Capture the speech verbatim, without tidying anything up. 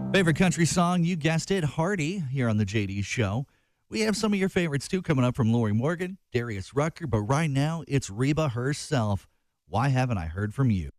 Favorite country song? You guessed it, Hardy, here on the J D Show. We have some of your favorites, too, coming up from Lori Morgan, Darius Rucker, but right now it's Reba herself. Why haven't I heard from you?